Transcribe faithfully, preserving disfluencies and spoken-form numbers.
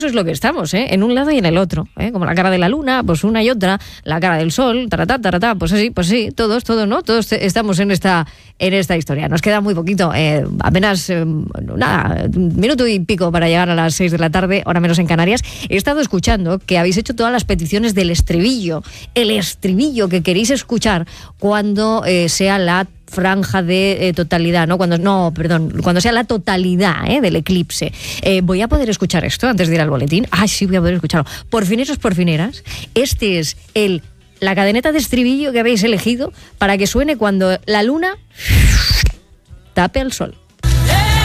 Eso es lo que estamos, ¿eh? En un lado y en el otro, ¿eh? Como la cara de la luna, pues una y otra, la cara del sol, taratá, taratá, pues así, pues sí, todos, todos, ¿no? Todos estamos en esta, en esta historia. Nos queda muy poquito, eh, apenas, eh, nada, un minuto y pico para llegar a las seis de la tarde, hora menos en Canarias. He estado escuchando que habéis hecho todas las peticiones del estribillo, el estribillo que queréis escuchar cuando eh, sea la franja de eh, totalidad, ¿no? Cuando, no, perdón, cuando sea la totalidad ¿eh? del eclipse. Eh, ¿Voy a poder escuchar esto antes de ir al boletín? Ah, sí, voy a poder escucharlo. Porfineros, porfineras, este es el, la cadeneta de estribillo que habéis elegido para que suene cuando la luna tape al sol.